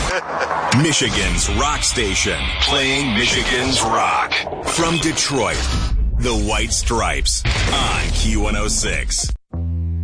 Michigan's rock station, playing Michigan's rock. From Detroit, the White Stripes on Q106.